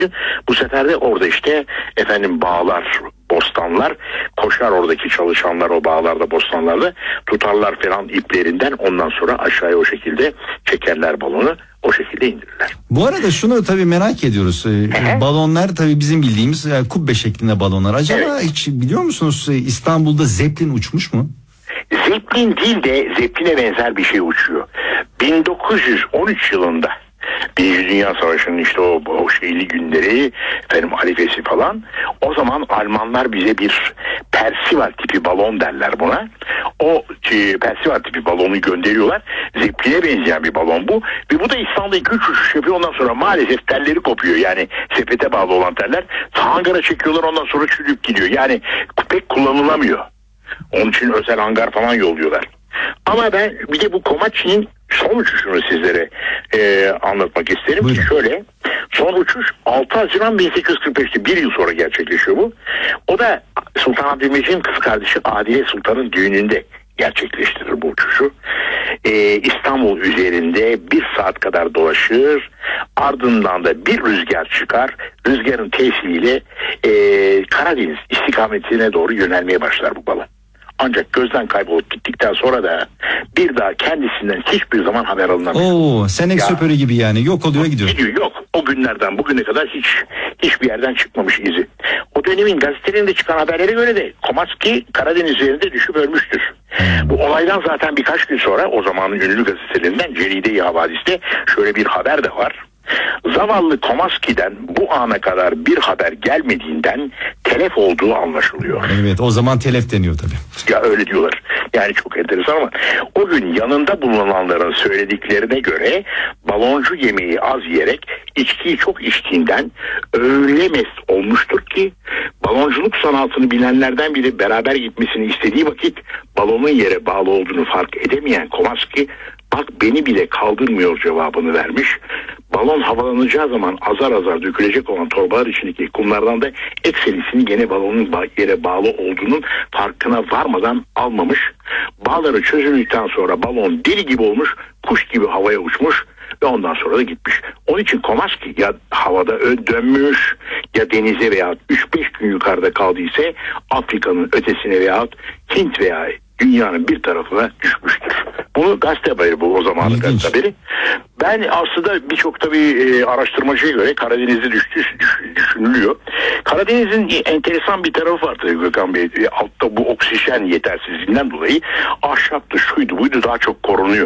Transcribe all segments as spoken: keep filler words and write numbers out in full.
Bu sefer de orada işte efendim bağlar, bostanlar, koşar oradaki çalışanlar o bağlarda, bostanlarda tutarlar falan iplerinden, ondan sonra aşağıya o şekilde çekerler balonu, o şekilde indirirler. Bu arada şunu tabii merak ediyoruz. Ee, balonlar tabii bizim bildiğimiz yani kubbe şeklinde balonlar. Acaba evet. hiç biliyor musunuz İstanbul'da Zeppelin uçmuş mu? Zeppelin değil de Zeppelin'e benzer bir şey uçuyor. bin dokuz yüz on üç yılında Birinci Dünya Savaşı'nın işte o, o şeyli günleri, efendim arifesi falan, o zaman Almanlar bize bir Percival tipi balon derler buna. O e, Percival tipi balonu gönderiyorlar. Zeppelin'e benzeyen bir balon bu. Ve bu da İstanbul'da iki üç uçuş yapıyor. Ondan sonra maalesef telleri kopuyor. Yani sepete bağlı olan teller. Hangara çekiyorlar, ondan sonra çürüyüp gidiyor. Yani pek kullanılamıyor. Onun için özel hangar falan yolluyorlar. Ama ben bir de bu Komachi'nin son uçuşunu sizlere e, anlatmak isterim. Buyurun. Ki şöyle, son uçuş altı Haziran bin sekiz yüz kırk beş'te, bir yıl sonra gerçekleşiyor bu. O da Sultan Abdülmecit'in kız kardeşi Adile Sultan'ın düğününde gerçekleştirir bu uçuşu. Ee, İstanbul üzerinde bir saat kadar dolaşır, ardından da bir rüzgar çıkar. Rüzgarın tesiriyle e, Karadeniz istikametine doğru yönelmeye başlar bu balon. Ancak gözden kaybolup gittikten sonra da bir daha kendisinden hiçbir zaman haber alınamıyor. Oo, senek söpörü gibi yani, yok oluyor gidiyor. Gidiyor, yok. O günlerden bugüne kadar hiç hiçbir yerden çıkmamış izi. O dönemin gazetelerinde çıkan haberlere göre de Komaski Karadeniz üzerinde düşüp ölmüştür. Hmm. Bu olaydan zaten birkaç gün sonra o zamanın ünlü gazetelerinden Ceride-i Havadis'te şöyle bir haber de var. Zavallı Komaski'den bu ana kadar bir haber gelmediğinden telef olduğu anlaşılıyor. Evet, o zaman telef deniyor tabii. Ya öyle diyorlar. Yani çok enteresan ama o gün yanında bulunanların söylediklerine göre baloncu yemeği az yiyerek içkiyi çok içtiğinden öyle mest olmuştur ki balonculuk sanatını bilenlerden biri beraber gitmesini istediği vakit balonun yere bağlı olduğunu fark edemeyen Komaski, bak beni bile kaldırmıyor cevabını vermiş. Balon havalanacağı zaman azar azar dökülecek olan torbalar içindeki kumlardan da ekselisini gene balonun yere bağlı olduğunun farkına varmadan almamış. Bağları çözüldükten sonra balon deli gibi olmuş, kuş gibi havaya uçmuş ve ondan sonra da gitmiş. Onun için Komaski ya havada dönmüş ya denize veya üç beş gün yukarıda kaldıysa Afrika'nın ötesine veya Hint veya dünyanın bir tarafına düşmüştür. Bunu gazete haberi, bu o zamanın gazete haberi. Ben aslında birçok tabii e, araştırmacıya göre Karadeniz'de düştüğü düşünülüyor. Karadeniz'in enteresan bir tarafı var tabii Gökhan Bey. E, altta bu oksijen yetersizliğinden dolayı ahşaptı, şuydu buydu daha çok korunuyor.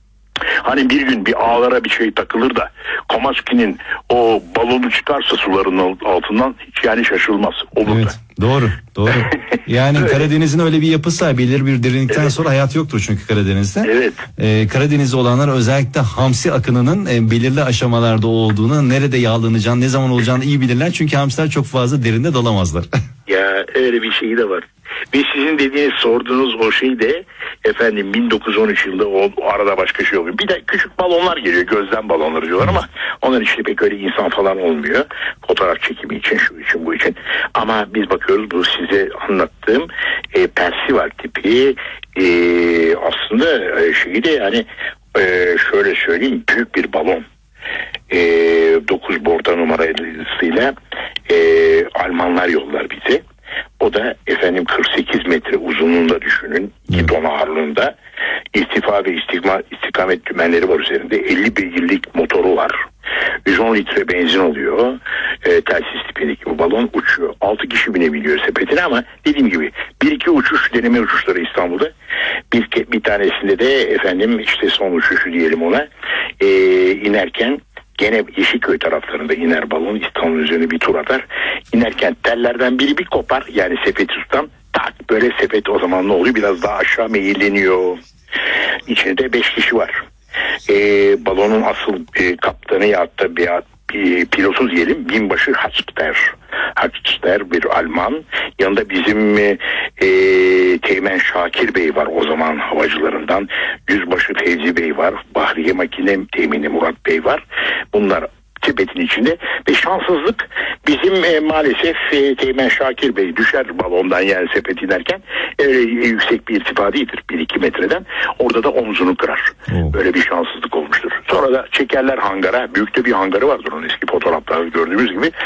Hani bir gün bir ağlara bir şey takılır da Komaski'nin o balonu çıkarsa suların altından hiç yani şaşılmaz. Olur evet, da. Doğru, doğru. Yani Karadeniz'in öyle bir yapısı var. Belirli bir derinlikten evet. sonra hayat yoktur çünkü Karadeniz'de. Evet. Ee, Karadeniz'de olanlar özellikle hamsi akınının e, belirli aşamalarda olduğunu, nerede yağlanacağını, ne zaman olacağını iyi bilirler. Çünkü hamsiler çok fazla derinde dalamazlar. Ya öyle bir şey de var. Ve sizin dediğiniz, sorduğunuz o şey de efendim bin dokuz yüz on üç yılında o, o arada başka şey oluyor. Bir de küçük balonlar geliyor, gözlem balonları diyorlar ama onların içinde pek öyle insan falan olmuyor. Fotoğraf çekimi için, şu için, bu için. Ama biz bakıyoruz, bu size anlattığım e, Percival tipi e, aslında e, şeyi de yani e, şöyle söyleyeyim, büyük bir balon. E, dokuz borda numarasıyla e, Almanlar yollar bize. O da efendim kırk sekiz metre uzunluğunda düşünün, iki ton ağırlığında, irtifa ve istikma, istikamet dümenleri var üzerinde, elli beygirlik motoru var, yüz on litre benzin oluyor, e, telsiz tipindeki bu balon uçuyor, altı kişi binebiliyor sepetine ama dediğim gibi bir iki uçuş, deneme uçuşları İstanbul'da, bir, bir tanesinde de efendim işte son uçuşu diyelim ona, e, inerken gene Yeşilköy taraflarında iner balon, İstanbul üzerine bir tur atar. İnerken tellerden biri bir kopar, yani sepeti tutan, tak böyle sepet o zaman ne oluyor, biraz daha aşağı meyilleniyor. İçinde beş kişi var. Ee, balonun asıl e, kaptanı ya da bir e, pilotu diyelim, binbaşı Haçter. Haçter bir Alman. Yanında bizim e, e, Teğmen Şakir Bey var, o zaman havacılarından. Yüzbaşı Fevzi Bey var. Bahriye Makine Temini Murat Bey var. Bunlar sepetin içinde ve şanssızlık bizim e, maalesef e, Teğmen Şakir Bey düşer balondan yani sepet inerken öyle yüksek bir irtifa değildir, bir iki metreden, orada da omzunu kırar. Oh. Böyle bir şanssızlık olmuştur. Sonra da çekerler hangara, büyük de bir hangarı vardır onun, eski fotoğraflarda gördüğümüz gibi.